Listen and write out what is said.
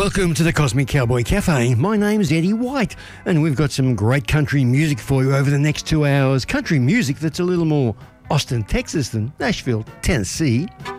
Welcome to the Cosmic Cowboy Cafe. My name's Eddie White, and we've got some great country music for you over the next 2 hours. Country music that's a little more Austin, Texas than Nashville, Tennessee.